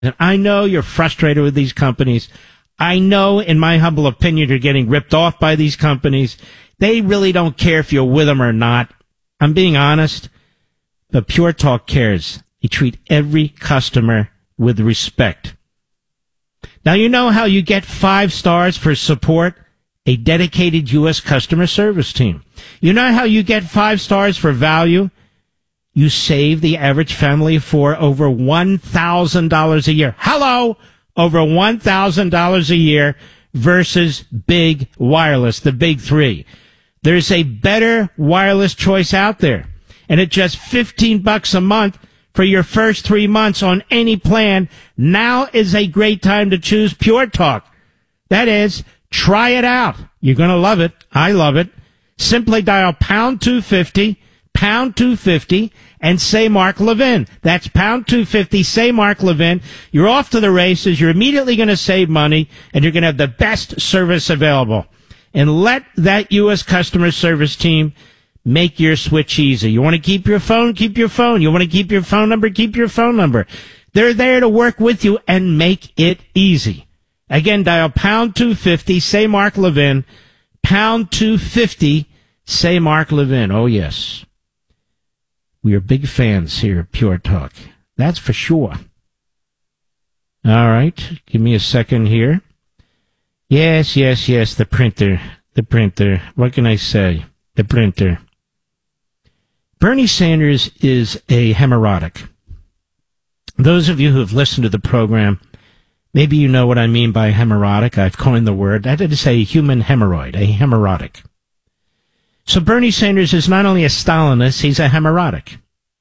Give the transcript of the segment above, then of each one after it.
And I know you're frustrated with these companies. I know, in my humble opinion, you're getting ripped off by these companies. They really don't care if you're with them or not. I'm being honest, but Pure Talk cares. They treat every customer with respect. Now, you know how you get 5 stars for support? A dedicated U.S. customer service team. You know how you get 5 stars for value? You save the average family for over $1,000 a year. Hello! Over $1,000 a year versus big wireless, the big 3. There's a better wireless choice out there. And at just $15 a month for your first 3 months on any plan, now is a great time to choose Pure Talk. That is, try it out. You're going to love it. I love it. Simply dial pound 250, pound 250, and say Mark Levin. That's pound 250, say Mark Levin. You're off to the races. You're immediately going to save money, and you're going to have the best service available. And let that U.S. customer service team make your switch easy. You want to keep your phone? Keep your phone. You want to keep your phone number? Keep your phone number. They're there to work with you and make it easy. Again, dial pound 250, say Mark Levin, pound 250, say Mark Levin. Oh, yes. We are big fans here at Pure Talk. That's for sure. All right. Give me a second here. Yes, the printer. The printer. What can I say? The printer. Bernie Sanders is a hemorrhotic. Those of you who have listened to the program, maybe you know what I mean by hemorrhotic. I've coined the word. I had to say human hemorrhoid, a hemorrhotic. So Bernie Sanders is not only a Stalinist, he's a hemorrhotic.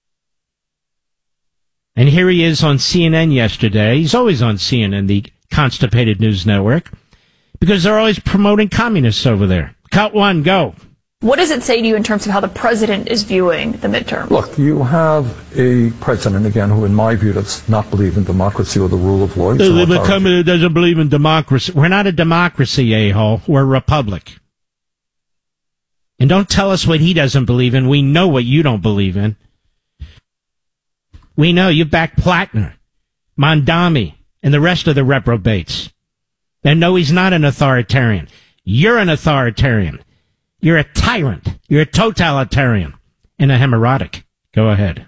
And here he is on CNN yesterday. He's always on CNN, the constipated news network, because they're always promoting communists over there. Cut one, go. What does it say to you in terms of how the president is viewing the midterm? Look, you have a president, again, who in my view does not believe in democracy or the rule of law. The company doesn't believe in democracy. We're not a democracy, a-hole. We're a republic. And don't tell us what he doesn't believe in. We know what you don't believe in. We know you back Platner, Mondami, and the rest of the reprobates. And no, he's not an authoritarian. You're an authoritarian. You're a tyrant. You're a totalitarian and a hemorrhotic. Go ahead.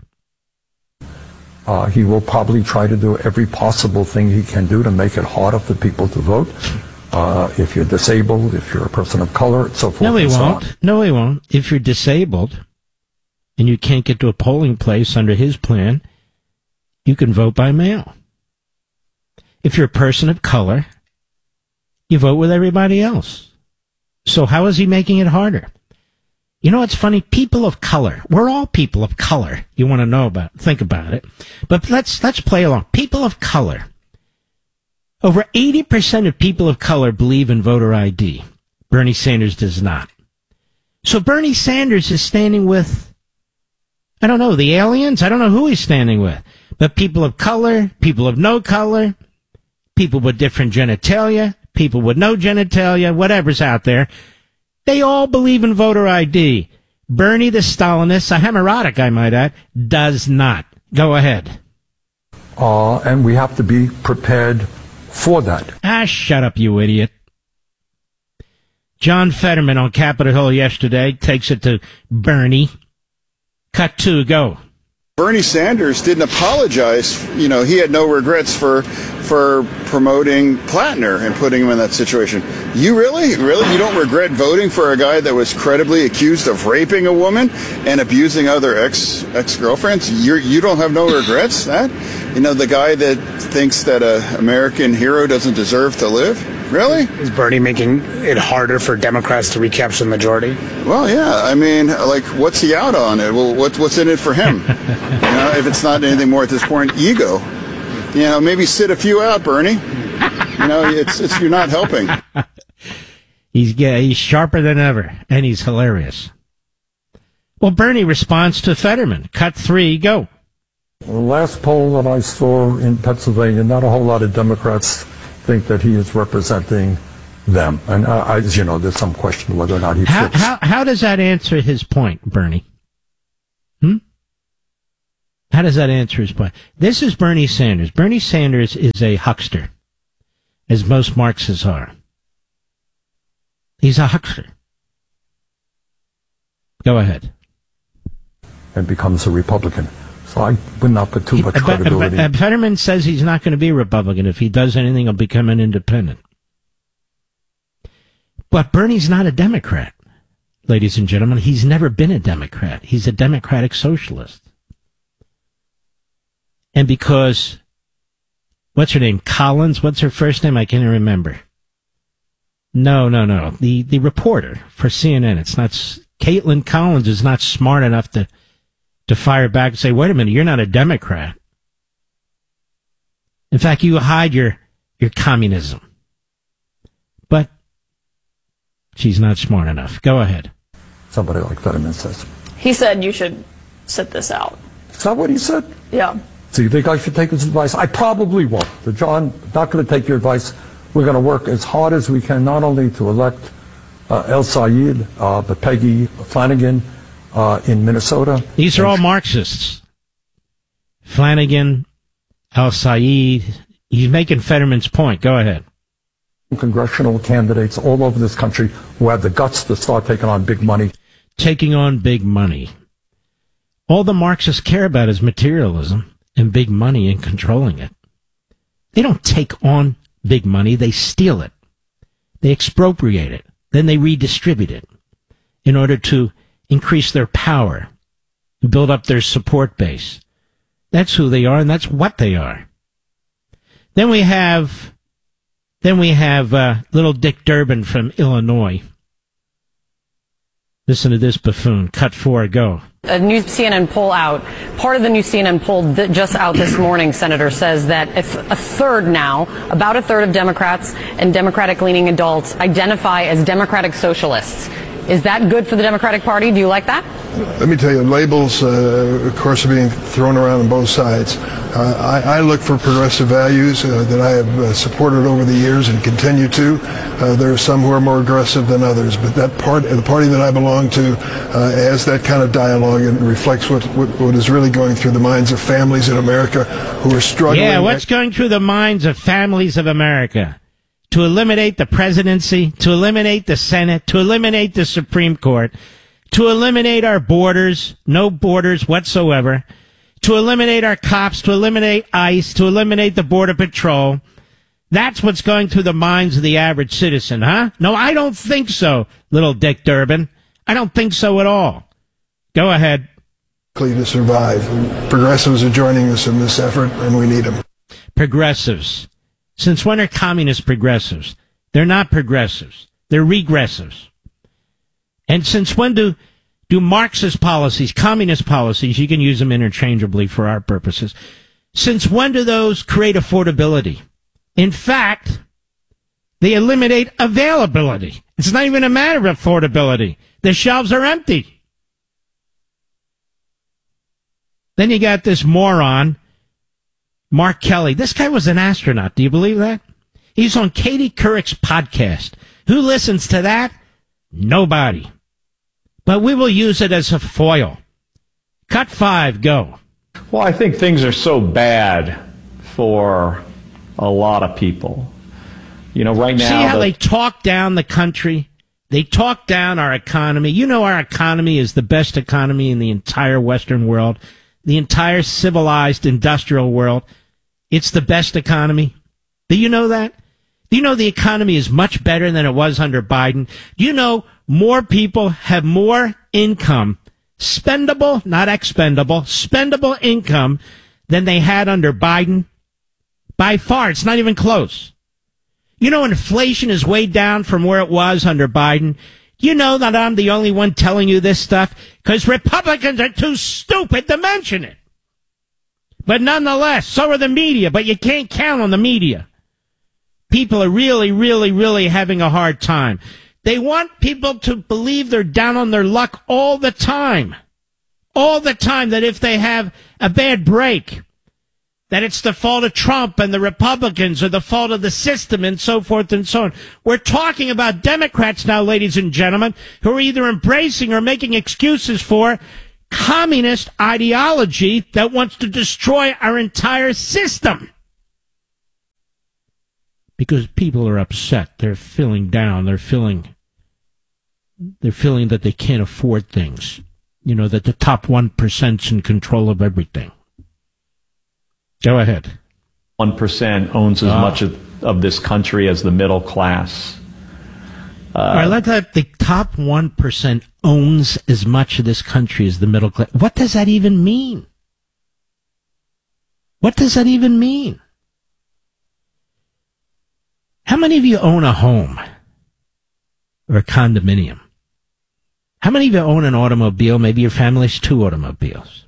He will probably try to do every possible thing he can do to make it harder for people to vote. If you're disabled, if you're a person of color, so forth. No, he won't. No, he won't. If you're disabled and you can't get to a polling place under his plan, you can vote by mail. If you're a person of color, you vote with everybody else. So how is he making it harder? You know what's funny? People of color. We're all people of color. You want to know about, think about it. But let's play along. People of color. Over 80% of people of color believe in voter ID. Bernie Sanders does not. So Bernie Sanders is standing with, I don't know, the aliens? I don't know who he's standing with. But people of color, people of no color, people with different genitalia, people with no genitalia, whatever's out there, they all believe in voter ID. Bernie the Stalinist, a hemorrhotic I might add, does not. Go ahead. And we have to be prepared for that. Shut up, you idiot. John Fetterman on Capitol Hill yesterday takes it to Bernie. Cut 2, go. Bernie Sanders didn't apologize. You know, he had no regrets for promoting Platner and putting him in that situation. You really? You don't regret voting for a guy that was credibly accused of raping a woman and abusing other ex-girlfriends? You don't have no regrets? That? You know, the guy that thinks that an American hero doesn't deserve to live? Really? Is Bernie making it harder for Democrats to recapture the majority? Well, yeah. I mean, like, what's he out on? Well, what's in it for him? You know, if it's not anything more at this point, ego. You know, maybe sit a few out, Bernie. You know, it's you're not helping. He's sharper than ever, and he's hilarious. Well, Bernie responds to Fetterman. Cut 3, go. The last poll that I saw in Pennsylvania, not a whole lot of Democrats think that he is representing them. And as you know, there's some question whether or not he fits. How does that answer his point, Bernie? How does that answer his point? This is Bernie Sanders. Bernie Sanders is a huckster, as most Marxists are. He's a huckster. Go ahead. And becomes a Republican. So I would not put too much credibility. Fetterman says he's not going to be a Republican. If he does anything, he'll become an independent. But Bernie's not a Democrat, ladies and gentlemen. He's never been a Democrat. He's a democratic socialist. And because, what's her name? Collins? What's her first name? I can't remember. No. The reporter for CNN. It's not, Caitlin Collins is not smart enough to fire back and say, wait a minute, you're not a Democrat. In fact, you hide your communism. But she's not smart enough. Go ahead. Somebody like Fetterman says. He said you should sit this out. Is that what he said? Yeah. So you think I should take his advice? I probably won't. But John, not going to take your advice. We're going to work as hard as we can, not only to elect El Sayed, but Peggy Flanagan in Minnesota. These are all Marxists. Flanagan, El Sayed. He's making Fetterman's point. Go ahead. Congressional candidates all over this country who have the guts to start taking on big money. Taking on big money. All the Marxists care about is materialism and big money and controlling it. They don't take on big money. They steal it. They expropriate it. Then they redistribute it in order to increase their power and build up their support base. That's who they are, and that's what they are. Then we have little Dick Durbin from Illinois. Listen to this buffoon. Cut 4, go. A new CNN poll out. Part of the new CNN poll just out this morning, Senator, says that if about a third of Democrats and Democratic-leaning adults identify as Democratic socialists. Is that good for the Democratic Party? Do you like that? Let me tell you, labels, of course, are being thrown around on both sides. I look for progressive values that I have supported over the years and continue to. There are some who are more aggressive than others, but the party that I belong to has that kind of dialogue and reflects what is really going through the minds of families in America who are struggling. Yeah, what's going through the minds of families of America? To eliminate the presidency, to eliminate the Senate, to eliminate the Supreme Court, to eliminate our borders, no borders whatsoever, to eliminate our cops, to eliminate ICE, to eliminate the Border Patrol. That's what's going through the minds of the average citizen, huh? No, I don't think so, little Dick Durbin. I don't think so at all. Go ahead. To survive. Progressives are joining us in this effort, and we need them. Progressives. Since when are communist progressives? They're not progressives. They're regressives. And since when do Marxist policies, communist policies, you can use them interchangeably for our purposes, since when do those create affordability? In fact, they eliminate availability. It's not even a matter of affordability. The shelves are empty. Then you got this moron, Mark Kelly. This guy was an astronaut. Do you believe that? He's on Katie Couric's podcast. Who listens to that? Nobody. But we will use it as a foil. Cut 5, go. Well, I think things are so bad for a lot of people. You know, right now... See how they talk down the country? They talk down our economy. You know our economy is the best economy in the entire Western world, the entire civilized industrial world. It's the best economy. Do you know that? Do you know the economy is much better than it was under Biden? Do you know more people have more income, spendable, not expendable, spendable income than they had under Biden? By far, it's not even close. You know inflation is way down from where it was under Biden. You know that I'm the only one telling you this stuff because Republicans are too stupid to mention it. But nonetheless, so are the media, but you can't count on the media. People are really, really, really having a hard time. They want people to believe they're down on their luck all the time. All the time, that if they have a bad break, that it's the fault of Trump and the Republicans or the fault of the system and so forth and so on. We're talking about Democrats now, ladies and gentlemen, who are either embracing or making excuses for communist ideology that wants to destroy our entire system. Because people are upset. They're feeling down. They're feeling that they can't afford things. You know, that the top 1%'s in control of everything. Go ahead. 1% owns as much of this country as the middle class. All right, let that the top 1% owns as much of this country as the middle class. What does that even mean? What does that even mean? How many of you own a home or a condominium? How many of you own an automobile? Maybe your family's 2 automobiles.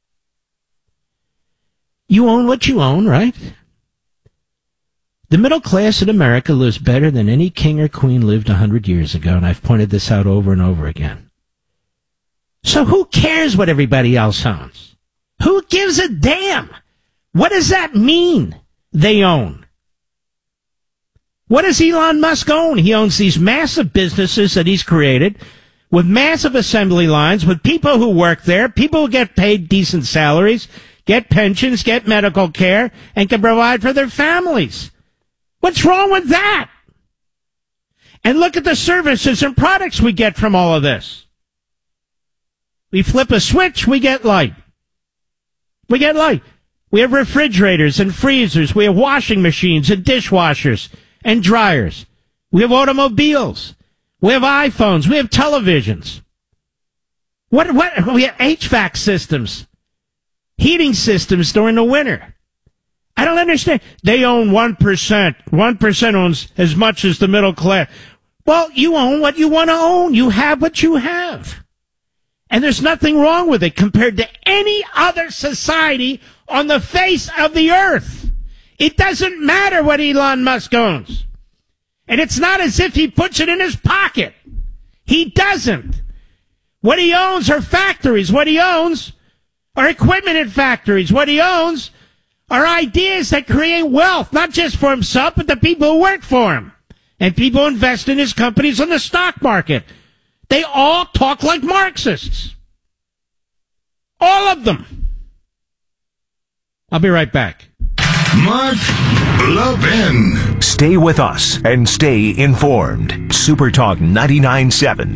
You own what you own, right? The middle class in America lives better than any king or queen lived 100 years ago, and I've pointed this out over and over again. So who cares what everybody else owns? Who gives a damn? What does that mean, they own? What does Elon Musk own? He owns these massive businesses that he's created with massive assembly lines, with people who work there, people who get paid decent salaries, get pensions, get medical care, and can provide for their families. What's wrong with that? And look at the services and products we get from all of this. We flip a switch, we get light. We get light. We have refrigerators and freezers. We have washing machines and dishwashers and dryers. We have automobiles. We have iPhones. We have televisions. We have HVAC systems, heating systems during the winter. I don't understand. They own 1%. 1% owns as much as the middle class. Well, you own what you want to own. You have what you have. And there's nothing wrong with it compared to any other society on the face of the earth. It doesn't matter what Elon Musk owns. And it's not as if he puts it in his pocket. He doesn't. What he owns are factories. What he owns are equipment in factories. What he owns are ideas that create wealth, not just for himself, but the people who work for him. And people invest in his companies on the stock market. They all talk like Marxists. All of them. I'll be right back. Mark Levin. Stay with us and stay informed. Super Talk 99.7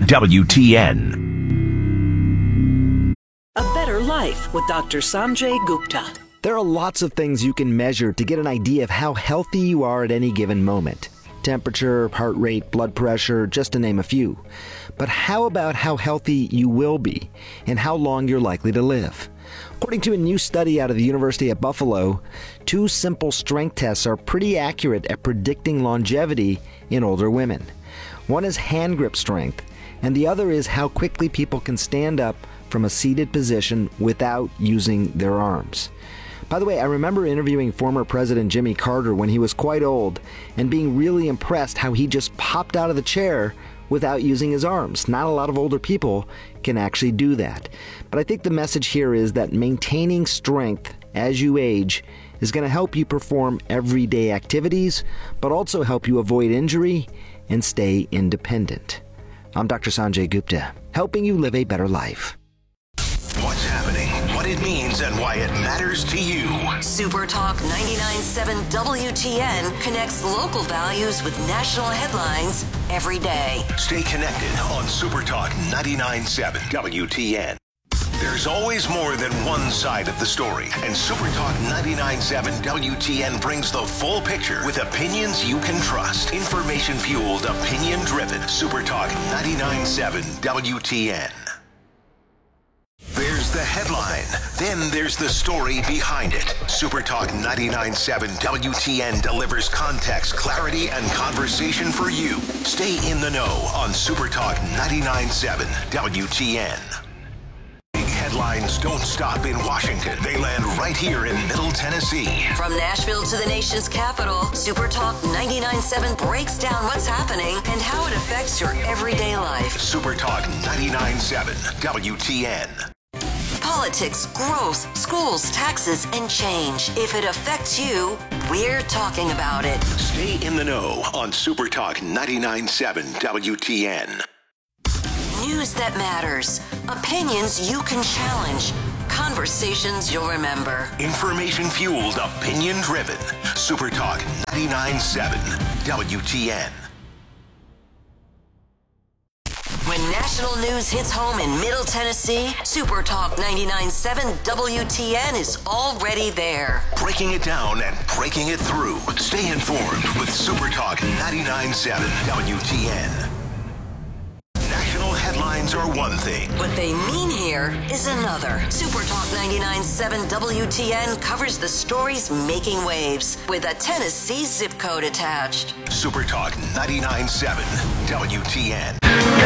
WTN. A Better Life with Dr. Sanjay Gupta. There are lots of things you can measure to get an idea of how healthy you are at any given moment. Temperature, heart rate, blood pressure, just to name a few. But how about how healthy you will be and how long you're likely to live? According to a new study out of the University of Buffalo, 2 simple strength tests are pretty accurate at predicting longevity in older women. One is hand grip strength, and the other is how quickly people can stand up from a seated position without using their arms. By the way, I remember interviewing former President Jimmy Carter when he was quite old and being really impressed how he just popped out of the chair without using his arms. Not a lot of older people can actually do that. But I think the message here is that maintaining strength as you age is going to help you perform everyday activities, but also help you avoid injury and stay independent. I'm Dr. Sanjay Gupta, helping you live a better life. What's happening, what it means, and why it matters to you. Super Talk 99.7 WTN connects local values with national headlines every day. Stay connected on Super Talk 99.7 WTN. There's always more than one side of the story, and Super Talk 99.7 WTN brings the full picture with opinions you can trust. Information-fueled, opinion-driven. Super Talk 99.7 WTN. There's the headline. Then there's the story behind it. Super Talk 99.7 WTN delivers context, clarity, and conversation for you. Stay in the know on Super Talk 99.7 WTN. Big headlines don't stop in Washington. They land right here in Middle Tennessee. From Nashville to the nation's capital, Super Talk 99.7 breaks down what's happening and how it affects your everyday life. Super Talk 99.7 WTN. Politics, growth, schools, taxes, and change. If it affects you, we're talking about it. Stay in the know on Super Talk 99.7 WTN. News that matters. Opinions you can challenge. Conversations you'll remember. Information-fueled, opinion-driven. Super Talk 99.7 WTN. When national news hits home in Middle Tennessee, Super Talk 99.7 WTN is already there. Breaking it down and breaking it through. Stay informed with Super Talk 99.7 WTN. National headlines are one thing. What they mean here is another. Super Talk 99.7 WTN covers the stories making waves with a Tennessee zip code attached. Super Talk 99.7 WTN.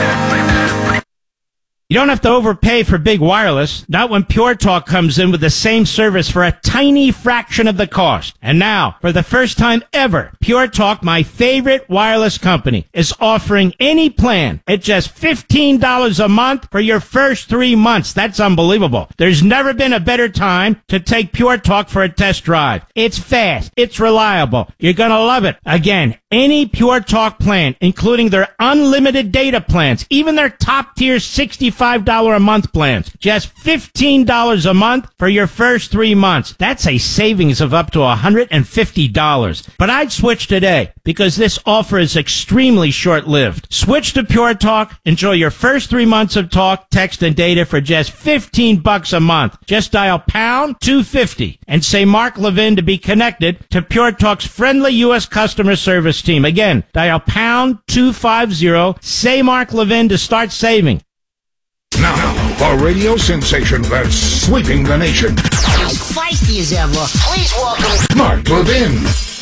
You don't have to overpay for big wireless, not when Pure Talk comes in with the same service for a tiny fraction of the cost. And now, for the first time ever, Pure Talk, my favorite wireless company, is offering any plan at just $15 a month for your first 3 months. That's unbelievable. There's never been a better time to take Pure Talk for a test drive. It's fast. It's reliable. You're going to love it. Again, any Pure Talk plan, including their unlimited data plans, even their top-tier $65 a month plans, just $15 a month for your first 3 months. That's a savings of up to $150. But I'd switch today because this offer is extremely short-lived. Switch to Pure Talk. Enjoy your first 3 months of talk, text, and data for just $15 a month. Just dial pound 250 and say Mark Levin to be connected to Pure Talk's friendly U.S. customer service team. Again, dial pound 250, say Mark Levin to start saving. Now, a radio sensation that's sweeping the nation. As feisty as ever, please welcome Mark Levin.